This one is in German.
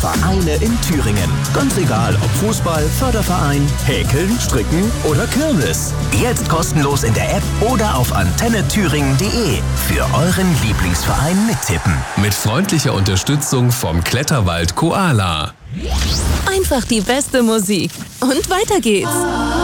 Vereine in Thüringen. Ganz egal, ob Fußball, Förderverein, Häkeln, Stricken oder Kirmes. Jetzt kostenlos in der App oder auf antennethüringen.de. Für euren Lieblingsverein mittippen. Mit freundlicher Unterstützung vom Kletterwald Koala. Einfach die beste Musik. Und weiter geht's.